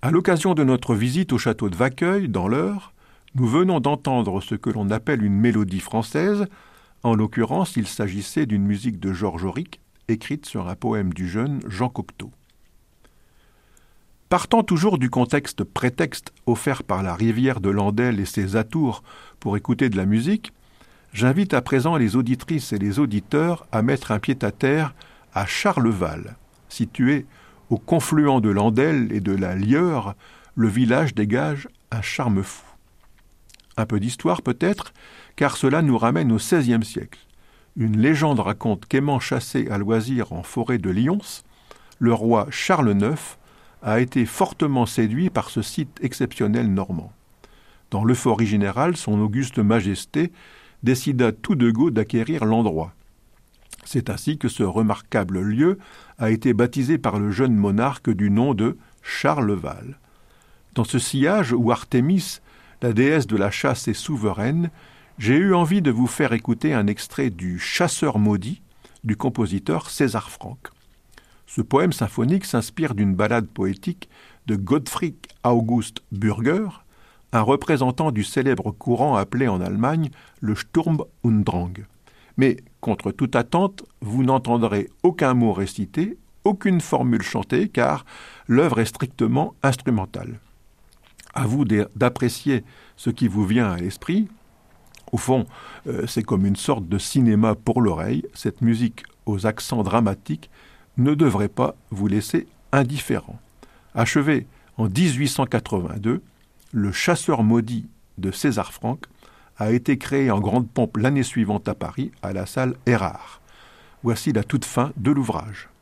À l'occasion de notre visite au château de Vacqueuil, dans l'Eure, nous venons d'entendre ce que l'on appelle une mélodie française. En l'occurrence, il s'agissait d'une musique de Georges Auric, écrite sur un poème du jeune Jean Cocteau. Partant toujours du contexte prétexte offert par la rivière de Landelle et ses atours pour écouter de la musique, j'invite à présent les auditrices et les auditeurs à mettre un pied-à-terre à Charleval, situé au confluent de l'Andelle et de la Lieure. Le village dégage un charme fou. Un peu d'histoire peut-être, car cela nous ramène au XVIe siècle. Une légende raconte qu'aimant chasser à loisir en forêt de Lyons, le roi Charles IX a été fortement séduit par ce site exceptionnel normand. Dans l'euphorie générale, son auguste majesté décida tout de go d'acquérir l'endroit. C'est ainsi que ce remarquable lieu a été baptisé par le jeune monarque du nom de Charleval. Dans ce sillage où Artémis, la déesse de la chasse, est souveraine, j'ai eu envie de vous faire écouter un extrait du Chasseur maudit du compositeur César Franck. Ce poème symphonique s'inspire d'une ballade poétique de Gottfried August Bürger, un représentant du célèbre courant appelé en Allemagne le Sturm und Drang. Mais, contre toute attente, vous n'entendrez aucun mot récité, aucune formule chantée, car l'œuvre est strictement instrumentale. À vous d'apprécier ce qui vous vient à l'esprit. Au fond, c'est comme une sorte de cinéma pour l'oreille. Cette musique aux accents dramatiques ne devrait pas vous laisser indifférent. Achevé en 1882, le Chasseur maudit de César Franck a été créé en grande pompe l'année suivante à Paris, à la salle Erard. Voici la toute fin de l'ouvrage.